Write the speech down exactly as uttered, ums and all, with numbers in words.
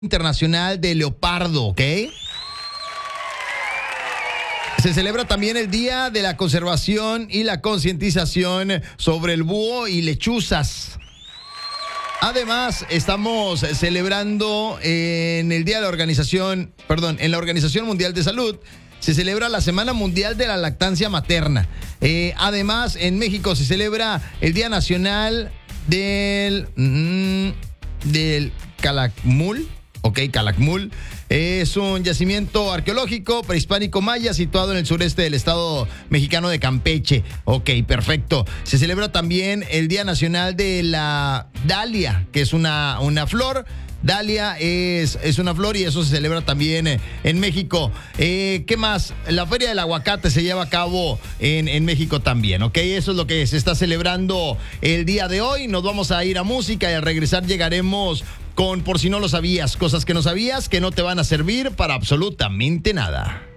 Internacional de Leopardo, ¿ok? Se celebra también el Día de la Conservación y la Concientización sobre el búho y lechuzas. Además, estamos celebrando en el Día de la Organización, perdón, en la Organización Mundial de Salud, se celebra la Semana Mundial de la Lactancia Materna. Eh, además, en México se celebra el Día Nacional del, mm, del Calakmul. Ok, Calakmul es un yacimiento arqueológico prehispánico maya situado en el sureste del estado mexicano de Campeche. Ok, perfecto. Se celebra también el Día Nacional de la Dalia, que es una, una flor. Dalia es, es una flor y eso se celebra también eh, en México. Eh, ¿Qué más? La Feria del Aguacate se lleva a cabo en, en México también, ¿ok? Eso es lo que se está celebrando el día de hoy. Nos vamos a ir a música y al regresar llegaremos con Por si no lo sabías, cosas que no sabías que no te van a servir para absolutamente nada.